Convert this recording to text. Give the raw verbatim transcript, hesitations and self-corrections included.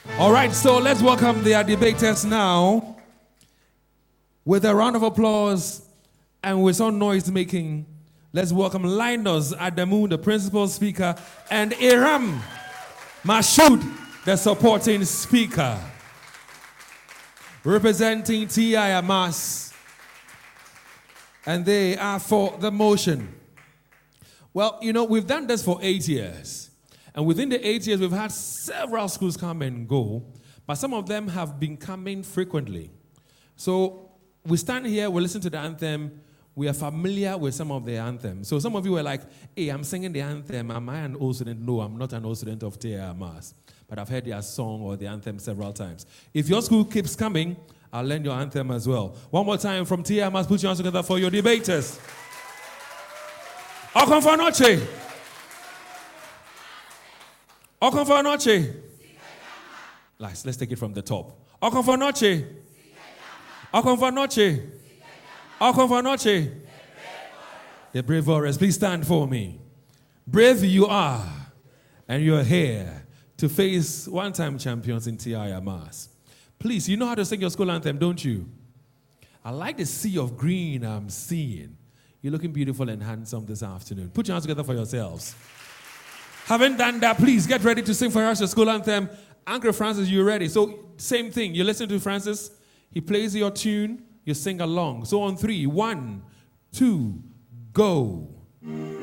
All right, so let's welcome the debaters now with a round of applause and with some noise making. Let's welcome Linus Adamu, the principal speaker, and Iram Mashoud, the supporting speaker. Representing T I Amas, and they are for the motion. Well, you know, we've done this for eight years. And within the eight years, we've had several schools come and go, but some of them have been coming frequently. So we stand here, we listen to the anthem, we are familiar with some of the anthems. So some of you were like, hey, I'm singing the anthem, am I an old student? No, I'm not an old student of T I Amas, but I've heard their song or the anthem several times. If your school keeps coming, I'll learn your anthem as well. One more time from T I Amas, put your hands together for your debaters. Okonfa Noche. Okonfa Noche. Let's, let's take it from the top. Okonfa Noche. Okonfa Noche. Okonfa Noche. The brave warriors, please stand for me. Brave you are, and you're here to face one-time champions in T I Amas. Please, you know how to sing your school anthem, don't you? I like the sea of green I'm seeing. You're looking beautiful and handsome this afternoon. Put your hands together for yourselves. Having done that, please get ready to sing for us your school anthem. Uncle Francis, you ready? So, same thing. You listen to Francis. He plays your tune. You sing along. So, on three, one, two, go.